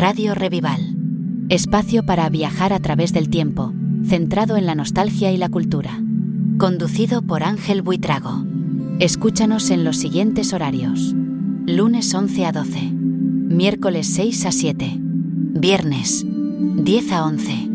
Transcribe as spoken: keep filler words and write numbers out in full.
Radio Revival. Espacio para viajar a través del tiempo, centrado en la nostalgia y la cultura. Conducido por Ángel Buitrago. Escúchanos en los siguientes horarios: lunes once a doce, miércoles seis a siete, viernes diez a once.